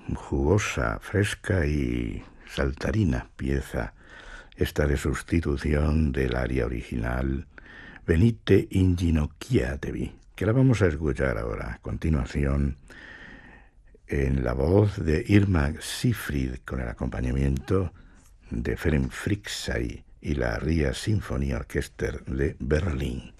jugosa, fresca y saltarina pieza esta de sustitución del aria original Venite in ginocchiatevi, que la vamos a escuchar ahora a continuación en la voz de Irma Sigfrid con el acompañamiento de Ferenc Fricsay y la Ria Symphony Orchester de Berlín.